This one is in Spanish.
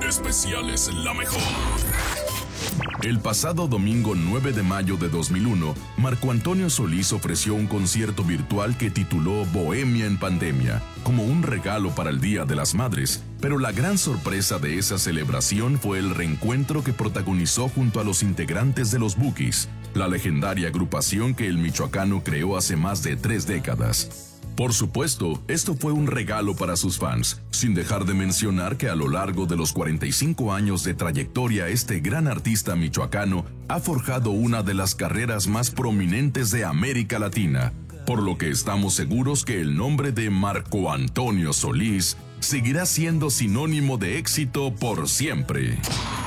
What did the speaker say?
Especiales La Mejor. El pasado domingo 9 de mayo de 2001, Marco Antonio Solís ofreció un concierto virtual que tituló Bohemia en Pandemia, como un regalo para el Día de las Madres. Pero la gran sorpresa de esa celebración fue el reencuentro que protagonizó junto a los integrantes de los Bukis, la legendaria agrupación que el michoacano creó hace más de 3 décadas. Por supuesto, esto fue un regalo para sus fans, sin dejar de mencionar que a lo largo de los 45 años de trayectoria este gran artista michoacano ha forjado una de las carreras más prominentes de América Latina, por lo que estamos seguros que el nombre de Marco Antonio Solís seguirá siendo sinónimo de éxito por siempre.